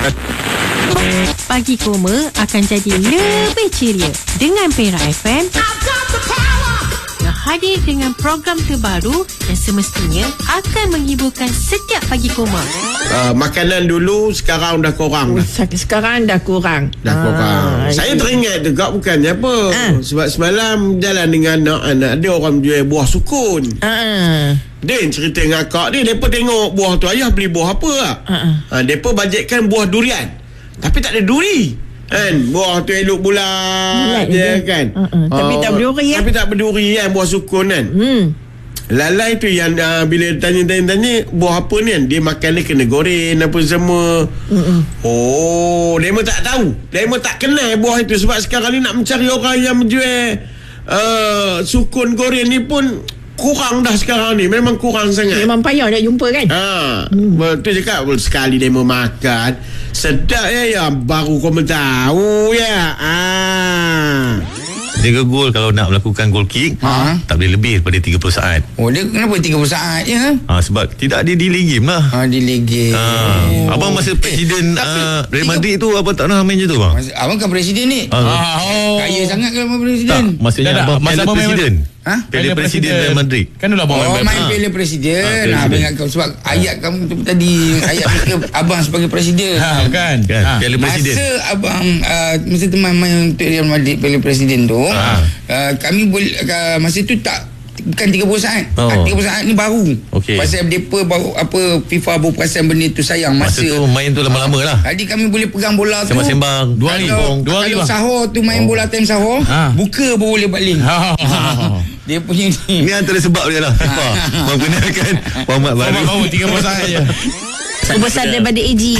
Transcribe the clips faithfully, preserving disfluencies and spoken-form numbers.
Pagi Koma akan jadi lebih ceria dengan Perak F M yang hadir dengan program terbaru yang semestinya akan menghiburkan setiap Pagi Koma. Uh, makanan dulu sekarang dah kurang. Oh, sekarang dah kurang. Dah kurang. Ah, Saya teringat juga bukannya apa. Ah. Sebab semalam jalan dengan anak-anak, ada orang jual buah sukun. Ah. Din cerita dengan akak dia, mereka tengok buah tu, ayah beli buah apa lah. Uh-uh. Ha, mereka bajetkan buah durian, tapi tak ada duri kan. Buah tu elok bulat je kan. Uh-uh. Ha, tapi tak berduri Tapi ya? tak berduri kan, buah sukun kan. Hmm. Lalai tu yang uh, bila tanya-tanya buah apa ni kan, dia makan dia kena goreng apa semua. Uh-uh. Oh, dia memang tak tahu, dia memang tak kenal buah itu. Sebab sekarang ni nak mencari orang yang menjual uh, sukun goreng ni pun kurang dah sekarang ni. Memang kurang sangat. Memang payah nak jumpa kan. Ha, hmm. Betul cakap. Sekali dia mau makan sedap ya, ya. Baru kau tahu ya. Ah. Dia gol kalau nak melakukan goal kick, ha? Tak boleh lebih daripada tiga puluh saat. Oh, dia kenapa tiga puluh saat je? Ha? Ha, sebab tidak ada delay game lah. Ha, delay game. Ha. Oh. Abang masa presiden eh, uh, Real Madrid tu abang tak pernah main je tu bang? Masa, abang kan presiden ni. Ha. Oh. Kaya sangat kalau abang presiden. Tak, maksudnya tak, abang masa abang presiden. Ha? Piala Presiden Real Madrid. Kan dulu abang oh, main, main Piala Presiden. Ha, Abang ingat kau sebab ha. ayat kamu tu tadi, ayat mereka abang sebagai presiden. Ha, kan? Kan? Ha. Piala Presiden. Masa abang uh, masa teman main untuk Real Madrid Piala Presiden tu, ha. uh, kami boleh uh, masa tu tak bukan tiga puluh saat. Oh. tiga puluh saat ni baru. Okay. Pasal depa baru apa FIFA baru perasan benda tu sayang masa, masa tu main tu lama-lama lah. Jadi kami boleh pegang bola tu sembang-sembang dua hari. Dua hari kalau sahur tu main oh. bola time sahur, ha. buka baru boleh balik. Ha. Dia punya ni. Ni antara sebab dia lah. FIFA membenarkan format baru. Format baru tiga puluh saat je. Besar daripada A G.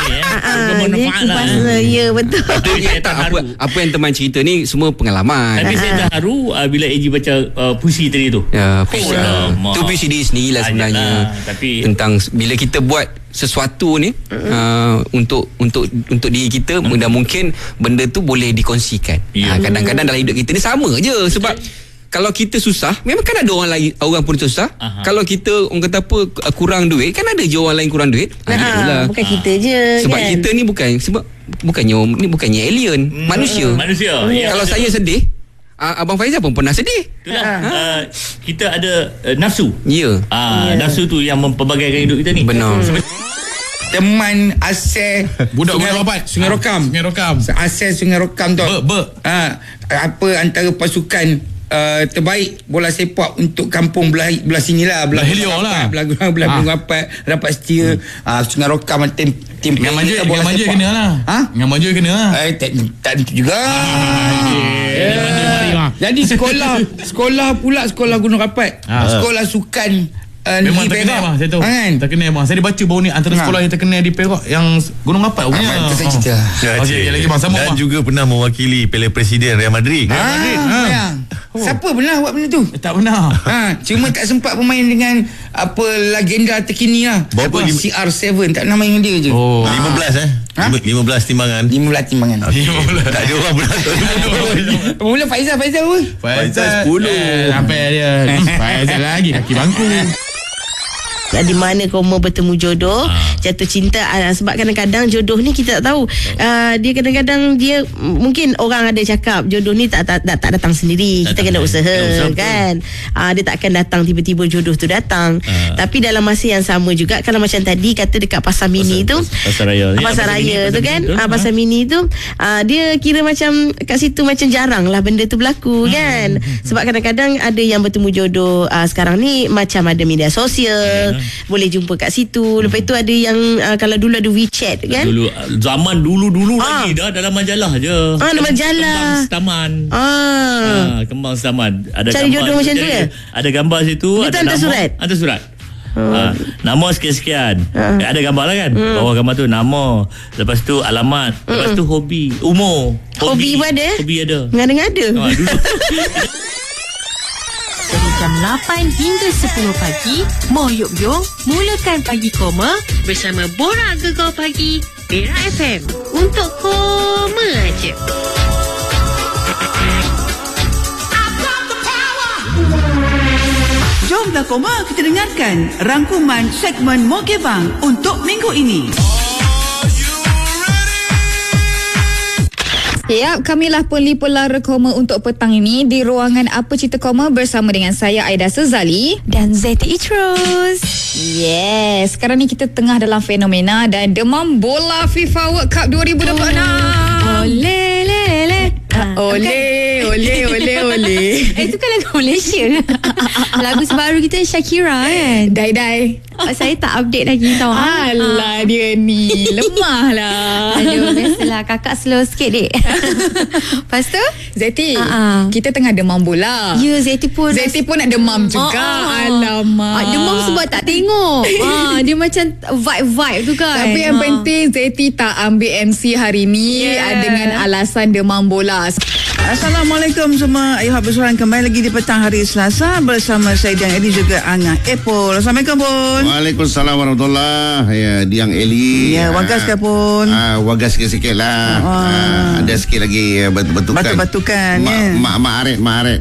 Ah, dia kupas lah. Ya, betul. Tak, apa, apa yang teman cerita ni semua pengalaman. Tapi saya dah haru uh, bila A G baca uh, puisi tadi tu. Ya, puisi. Tu puisi diri sendiri lah sebenarnya. Tapi tentang bila kita buat sesuatu ni uh, untuk untuk untuk diri kita, uh-huh. dan mungkin benda tu boleh dikongsikan. Yeah. Uh, kadang-kadang dalam hidup kita ni sama je. Sebab okay. kalau kita susah, memang kan ada orang lain, orang pun susah. Aha. Kalau kita orang kata apa kurang duit, kan ada je orang lain kurang duit. Ha, ha, bukan ha. kita je. Sebab kan? kita ni bukan sebab bukannya ni bukannya alien, hmm. manusia. Manusia. Hmm. Ya, kalau manusia. Saya sedih, uh, Abang Faizal pun pernah sedih. Itulah. Ha. Uh, kita ada uh, nafsu. Ya. Ah, yeah. Nafsu tu yang mempelbagaikan hidup kita ni. Benar. Hmm. Teman Asal budak Sungai Rokan. Sungai Rokam. Sungai Rokam. Asal Sungai Rokam tu. Ber, ber. Ha, apa antara pasukan Uh, terbaik bola sepak untuk kampung belah belah sinilah belah Helio lah belah belah belah ha. Rapat dapat setia hmm. uh, Sungai Rokam tim tim yang manja bola manja kena lah. Ha? Yang manja kena lah. Eh tak tak juga. Ah, yeah. Jadi sekolah sekolah pula sekolah Gunung Rapat. Ha. Sekolah sukan Uh, memang terkenal bang, saya tahu. Kan? Terkenal bang. Saya baca baru ni antara ha. sekolah yang terkenal di Perak yang Gunung Rapat punya. Ah, itu saya cerita. Oh. Okey, lagi bang sama. Dan bang. juga pernah mewakili Piala Presiden Real Madrid. Real Madrid. Ha. ha. Oh. Siapa pernah buat benda tu? Eh, tak pernah. Ha, cuma tak sempat bermain dengan apa legenda terkini lah. Berapa C R tujuh tak pernah main dengan dia je. Oh, ha. lima belas eh. Ha? lima belas timbangan. lima belas timbangan. Okay. lima belas. Tak ada orang beratur. Mula Faizal Faizal pun. Faizal sepuluh. Eh, sampai dia. Faizal lagi kaki bangku. Di mana Koma bertemu jodoh, ha. jatuh cinta. uh, Sebab kadang-kadang jodoh ni kita tak tahu. uh, Dia kadang-kadang dia mungkin orang ada cakap jodoh ni tak tak, tak, tak datang sendiri. Datang kita kena usaha, usaha kan. uh, Dia tak akan datang tiba-tiba jodoh tu datang. ha. Tapi dalam masa yang sama juga, kalau macam tadi kata dekat Pasar Mini tu, Pasar Raya, Pasar Raya tu kan, uh, Pasar Mini tu, uh, dia kira macam kat situ macam jarang lah benda tu berlaku. hmm. kan. Sebab kadang-kadang ada yang bertemu jodoh uh, sekarang ni macam ada media sosial, yeah. boleh jumpa kat situ. Lepas tu ada yang uh, kalau dulu ada WeChat kan. Dulu zaman dulu-dulu ah. lagi dah dalam majalah je. Ah, dalam majalah. Kembang Setaman. Ah. ah kembang Setaman. Ada cari jodoh macam tu ya. Ada gambar situ, dia ada hantar nama, surat. Hantar surat. Oh. Ah, nama sekian-sekian. Ah. Eh, ada gambar lah kan. Hmm. Bawah gambar tu nama, lepas tu alamat, Mm-mm. lepas tu hobi, umur. Hobi, hobi pun ada. Hobi ada. Ngada-ngada. Ah, dulu. Dari jam lapan hingga sepuluh pagi, Moyuk Yong mulakan Pagi Koma bersama Borak Gegar Pagi Perak F M. Untuk Koma aja. Jomlah Koma kita dengarkan rangkuman segmen Mogebang untuk minggu ini. Ya, kamilah pelipulara koma untuk petang ini di ruangan Apa Cerita Koma bersama dengan saya Aida Sezali dan Zeti Idrus. Yes, sekarang ni kita tengah dalam fenomena dan demam bola FIFA World Cup dua ribu dua puluh enam. Ole le le. Ole, ole, ole, ole. Eh, itu kan lagu Malaysia. Lagu sebaru kita Shakira kan. Dai dai. Oh, saya tak update lagi tau. Alah, dia ni lemah lah. Aduh, biasalah kakak slow sikit dek. Lepas tu Zeti, uh-uh. kita tengah demam bola. Ya, Zeti pun Zeti pun nak demam juga. uh-uh. Alamak. uh, Demam sebab tak tengok. uh, Dia macam vibe-vibe tu kan. Tapi yang uh. penting Zeti tak ambil M C hari ni yeah. dengan alasan demam bola. Assalamualaikum semua. Ayuh bersuara kembali lagi di petang hari Selasa bersama saya Diang Eli juga Angah Apple. Assalamualaikum pun. Waalaikumsalam warahmatullahi. Ya, Diang Eli. Ya, wagas ke pun? Ah, wagas sikit-sikit lah. Oh. Ah, ada sikit lagi batu-batukan. Batu-batukan Ma- ya. Mak mak aret, mak aret.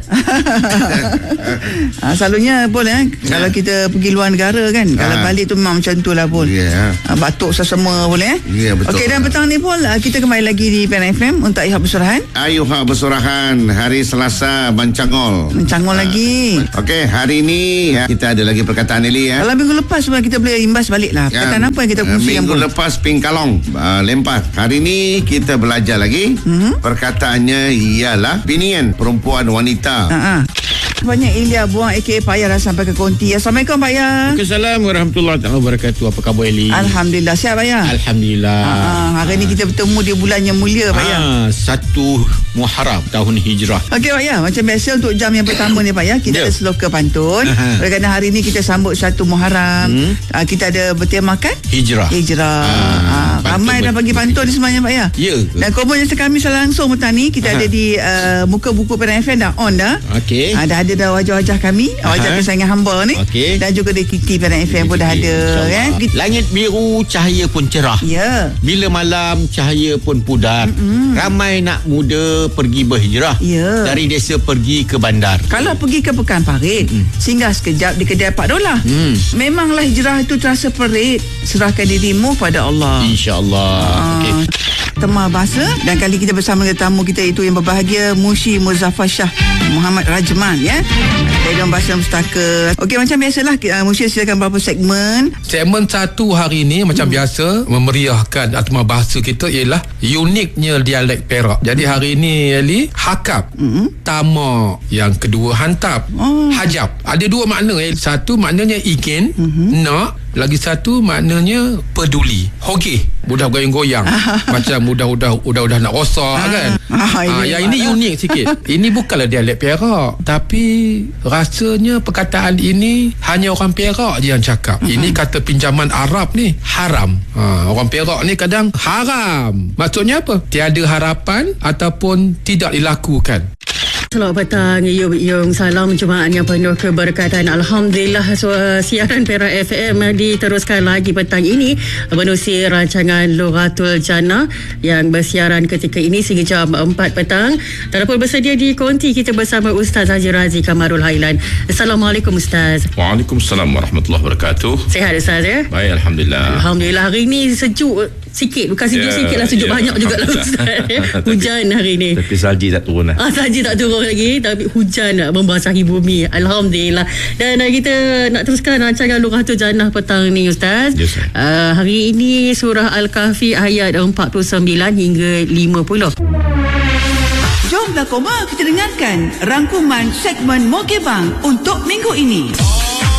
ah, selalunya pun ya, kalau kita pergi luar negara kan, ah. kalau balik tu memang macam tu lah pun. Ya. Ah, batuk sesama pun ya. Ya, betul. Okey, dan petang ni pun kita kembali lagi di P N F M untuk Ayuh bersurahan. Ayuh bersurahan hari Selasa Mencangol. Mencangol ah. lagi. Okey, hari ni ya, kita ada lagi perkataan Eli ya. Kalau minggu lepas kita boleh imbas balik lah. Perkataan ya, apa yang kita kongsikan? Minggu pun? lepas pingkalong uh, lempar. Hari ni kita belajar lagi. Mm-hmm. Perkataannya ialah binian, perempuan, wanita. Ha-ha. Banyak Ilya buang A K A Payah dah sampai ke Konti. Assalamualaikum Payah. Assalamualaikum warahmatullahi wabarakatuh. Apa khabar Eli? Alhamdulillah, sihat Payah. Alhamdulillah. Ha-ha. Hari ni kita bertemu di bulan yang mulia Payah. Ha, satu Muharram tahun Hijrah. Okey Payah, macam biasa untuk jam yang pertama ni Payah, kita yeah. ada sloka pantun. Oleh kerana hari ni kita sambut satu Muharram. Hmm. Uh, kita ada bertemakan Hijrah. Hijrah. Ha, ha, ramai dah bagi pantun ni sebenarnya Payah. Ya. Dan komunikasi kami secara langsung petang ni kita Aha. ada di uh, muka buku P N F M dah on dah. Okey. Uh, dah ada dah wajah-wajah kami, Aha. wajah kesayangan hamba ni. Okay. Dan juga di Kiki P N F M pun dah ada kan. Langit biru, cahaya pun cerah. Ya. Yeah. Bila malam, cahaya pun pudar. Mm-hmm. Ramai nak muda pergi berhijrah. Ya. Yeah. Dari desa pergi ke bandar. Kalau pergi ke Pekan Parit, mm. singgah sekejap di kedai empat dolar. Mm. Memanglah hijrah itu terasa perit. Serahkan dirimu pada Allah. InsyaAllah. Ah. Okey. Tema bahasa, dan kali kita bersama dengan tamu kita itu yang berbahagia, Mushi Muzaffar Shah Muhammad Rajman ya. Dari bahasa Mustaka. Okey, macam biasalah uh, Mushi silakan beberapa segmen. Segmen satu hari ini macam hmm. biasa memeriahkan tema bahasa kita ialah uniknya dialek Perak. Jadi hmm. hari ini Eli hakap, hmm. tama, yang kedua hantap, oh. hajab. Ada dua makna. Satu maknanya ingin, hmm. nak, lagi satu maknanya peduli. Hoge, mudah goyang-goyang. Macam mudah-mudah udah-udah nak rosak ah. kan. Ah, ini ah, yang ini unik sikit. Ini bukanlah dialek Perak, tapi rasanya perkataan ini hanya orang Perak je yang cakap. Uh-huh. Ini kata pinjaman Arab ni, haram. Ha, orang Perak ni kadang haram. Maksudnya apa? Tiada harapan ataupun tidak dilakukan. Selamat petang, Yung Yung. Salam Jumaat yang penuh keberkatan. Alhamdulillah, so, siaran Perak F M diteruskan lagi petang ini menerusi rancangan Lughatul Jannah yang bersiaran ketika ini sehingga jam empat petang. Dan pun bersedia di konti kita bersama Ustaz Haji Razi Kamarul Hailan. Assalamualaikum Ustaz. Waalaikumsalam warahmatullahi wabarakatuh. Sihat Ustaz ya? Baik, Alhamdulillah. Alhamdulillah, hari ini sejuk sikit. Bukan sejuk yeah, sikit lah, sejuk yeah. banyak juga lah Ustaz. Hujan hari ni. Tapi salji tak turun lah. Ah, salji tak turun lagi, tapi hujan nak membasahi bumi. Alhamdulillah. Dan uh, kita nak teruskan rancangan Lughatul Jannah petang ni Ustaz. Yes, uh, hari ini surah Al-Kahfi ayat empat puluh sembilan hingga lima puluh. Jom Koma kita dengarkan rangkuman segmen Mokebang untuk minggu ini.